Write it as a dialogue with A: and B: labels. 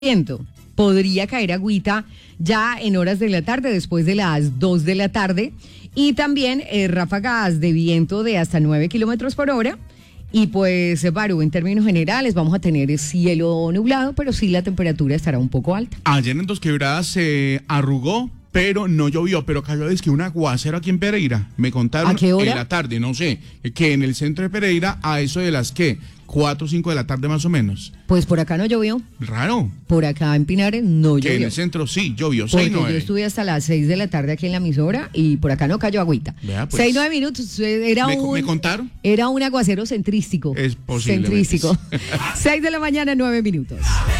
A: viento. Podría caer agüita ya en horas de la tarde, después de las 2 de la tarde. Y también ráfagas de viento de hasta 9 kilómetros por hora. Y pues, Baru, en términos generales, vamos a tener cielo nublado, pero sí la temperatura estará un poco alta.
B: Ayer en Dos Quebradas se arrugó, pero no llovió, pero cayó es que un aguacero aquí en Pereira. Me contaron
A: ¿A qué hora?
B: en la tarde, no sé, que en el centro de Pereira, a eso de las 4 o 5 de la tarde más o menos.
A: Pues por acá no llovió.
B: Raro.
A: Por acá en Pinares no
B: Que en
A: llovió.
B: el centro sí llovió.
A: Porque
B: 6-9.
A: yo estuve hasta las 6 de la tarde aquí en la emisora y por acá no cayó agüita.
B: Vea, pues.
A: 6-9 minutos.
B: ¿Me contaron?
A: Era un aguacero centrístico.
B: Es posible.
A: Centrístico. 6 de la mañana, 9 minutos.